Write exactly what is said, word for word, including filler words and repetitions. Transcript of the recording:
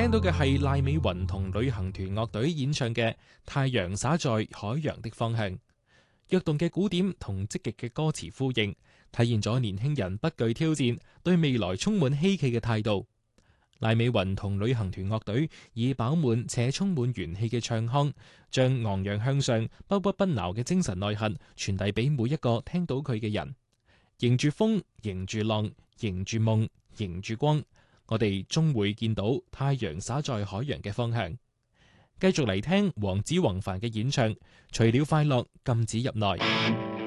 聽到嘅係賴美雲同旅行團樂隊演唱嘅《太陽灑在海洋的方向》，躍動嘅鼓點同積極嘅歌詞呼應，體現咗年輕人不懼挑戰、對未來充滿希冀嘅態度。賴美雲同旅行團樂隊以飽滿且充滿元氣嘅唱腔，將昂揚向上、不屈不撓嘅精神內核傳遞俾每一個聽到佢嘅人。迎住風，迎住浪，迎住夢，迎住光，我哋終會見到太陽灑在海洋嘅方向。繼續嚟聽黃子弘範嘅演唱《除了快樂禁止入內》。